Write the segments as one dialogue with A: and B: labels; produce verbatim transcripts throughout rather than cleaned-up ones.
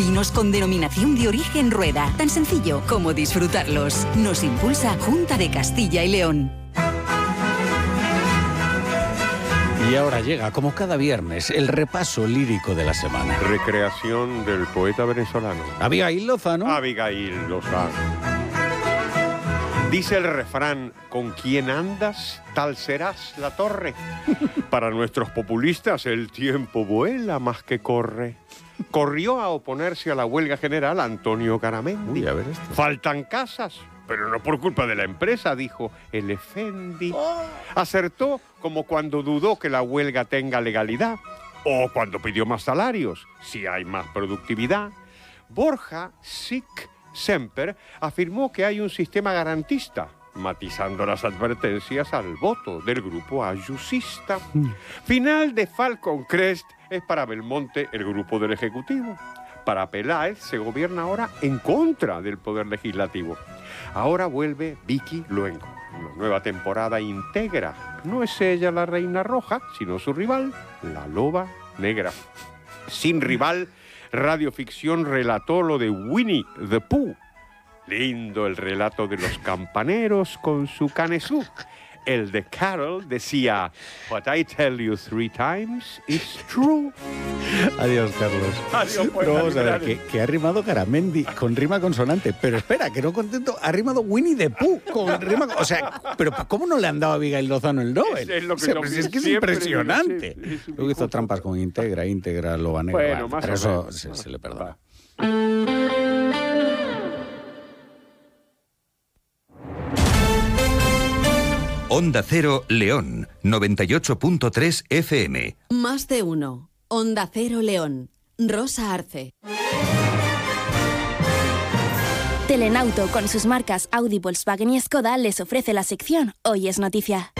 A: Vinos con denominación de origen Rueda. Tan sencillo como disfrutarlos. Nos impulsa Junta de Castilla y León.
B: Y ahora llega, como cada viernes, el repaso lírico de la semana.
C: Recreación del poeta venezolano
B: Abigail Lozano.
C: Abigail Lozano. Dice el refrán, con quien andas, tal serás la torre. Para nuestros populistas, el tiempo vuela más que corre. Corrió a oponerse a la huelga general Antonio Garamendi.
B: Uy, a ver esto.
C: Faltan casas, pero no por culpa de la empresa, dijo el Efendi. Oh. Acertó como cuando dudó que la huelga tenga legalidad o cuando pidió más salarios, si hay más productividad. Borja Sic Semper afirmó que hay un sistema garantista, matizando las advertencias al voto del grupo ayusista. Mm. Final de Falcon Crest es para Belmonte el grupo del Ejecutivo. Para Peláez se gobierna ahora en contra del Poder Legislativo. Ahora vuelve Vicky Luengo. Una nueva temporada íntegra. No es ella la reina roja, sino su rival, la loba negra. Sin rival, Radioficción relató lo de Winnie the Pooh. Lindo el relato de los campaneros con su canesú. El de Carol decía, What I tell you three times is true.
B: Adiós, Carlos.
C: Adiós, pues,
B: pero vamos a ver, que, que ha rimado Garamendi con rima consonante. Pero espera, que no contento, ha rimado Winnie the Pooh con rima... O sea, pero ¿cómo no le han dado a Abigail Lozano el Nobel?
C: Es, es lo que
B: o sea, pues es que es impresionante.
C: Sí, sí,
B: Luego hizo trampas con Integra, Integra, Loba Negra.
C: Bueno, más
B: pero
C: o
B: eso
C: menos.
B: se, se le perdona.
D: Onda Cero León, noventa y ocho punto tres F M.
A: Más de uno. Onda Cero León. Rosa Arce.
E: Telenauto, con sus marcas Audi, Volkswagen y Skoda, les ofrece la sección Hoy es Noticia.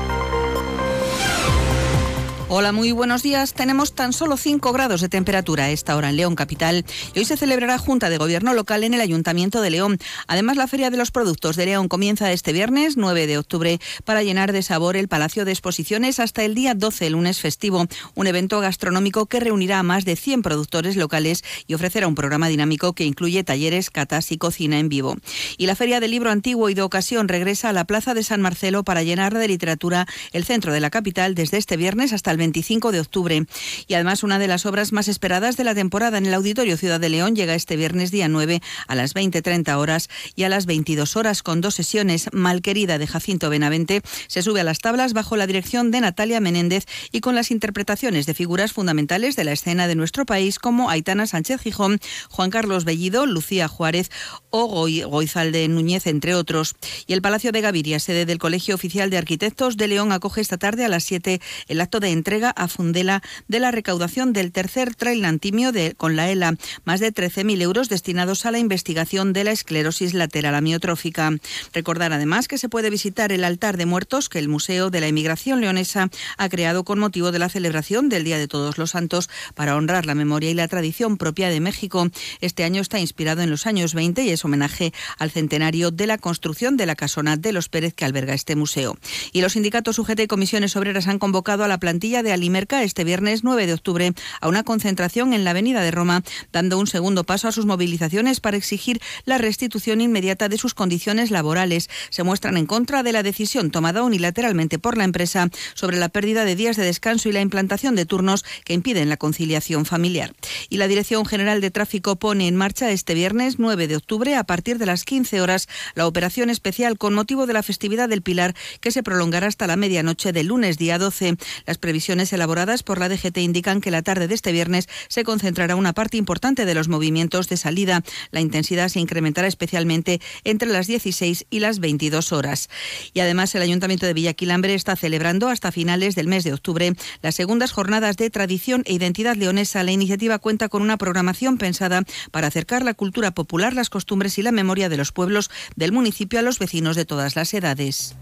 F: Hola, muy buenos días. Tenemos tan solo cinco grados de temperatura a esta hora en León capital y hoy se celebrará Junta de Gobierno local en el Ayuntamiento de León. Además, la Feria de los Productos de León comienza este viernes nueve de octubre para llenar de sabor el Palacio de Exposiciones hasta el día doce, lunes festivo, un evento gastronómico que reunirá a más de cien productores locales y ofrecerá un programa dinámico que incluye talleres, catas y cocina en vivo. Y la Feria del Libro Antiguo y de Ocasión regresa a la Plaza de San Marcelo para llenar de literatura el centro de la capital desde este viernes hasta el veinticinco de octubre. Y además, una de las obras más esperadas de la temporada en el Auditorio Ciudad de León llega este viernes día nueve a las veinte treinta horas y a las veintidós horas con dos sesiones. Malquerida, de Jacinto Benavente, se sube a las tablas bajo la dirección de Natalia Menéndez y con las interpretaciones de figuras fundamentales de la escena de nuestro país como Aitana Sánchez Gijón, Juan Carlos Bellido, Lucía Juárez o Goy, Goizalde Núñez, entre otros. Y el Palacio de Gaviria, sede del Colegio Oficial de Arquitectos de León, acoge esta tarde a las siete el acto de entrega a Fundela de la recaudación del tercer trailantimio de, con la ELA, más de trece mil euros destinados a la investigación de la esclerosis lateral amiotrófica. Recordar además que se puede visitar el altar de muertos que el Museo de la Emigración Leonesa ha creado con motivo de la celebración del Día de Todos los Santos para honrar la memoria y la tradición propia de México. Este año está inspirado en los años veinte y es homenaje al centenario de la construcción de la casona de los Pérez que alberga este museo. Y los sindicatos U G T y comisiones obreras han convocado a la plantilla de Alimerca este viernes nueve de octubre a una concentración en la Avenida de Roma, dando un segundo paso a sus movilizaciones para exigir la restitución inmediata de sus condiciones laborales. Se muestran en contra de la decisión tomada unilateralmente por la empresa sobre la pérdida de días de descanso y la implantación de turnos que impiden la conciliación familiar. Y la Dirección General de Tráfico pone en marcha este viernes nueve de octubre a partir de las quince horas la operación especial con motivo de la festividad del Pilar, que se prolongará hasta la medianoche del lunes día doce. Las previsiones elaboradas por la D G T indican que la tarde de este viernes se concentrará una parte importante de los movimientos de salida. La intensidad se incrementará especialmente entre las dieciséis y las veintidós horas. Y además, el Ayuntamiento de Villaquilambre está celebrando hasta finales del mes de octubre las segundas jornadas de tradición e identidad leonesa. La iniciativa cuenta con una programación pensada para acercar la cultura popular, las costumbres y la memoria de los pueblos del municipio a los vecinos de todas las edades.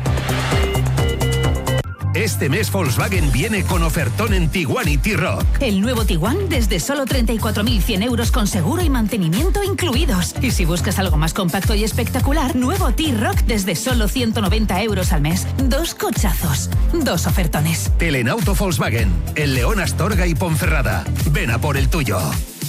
D: Este mes Volkswagen viene con ofertón en Tiguan y T-Roc.
G: El nuevo Tiguan desde solo treinta y cuatro mil cien euros con seguro y mantenimiento incluidos. Y si buscas algo más compacto y espectacular, nuevo T-Roc desde solo ciento noventa euros al mes. Dos cochazos, dos ofertones.
D: Telenauto Volkswagen, en León, Astorga y Ponferrada. Ven a por el tuyo.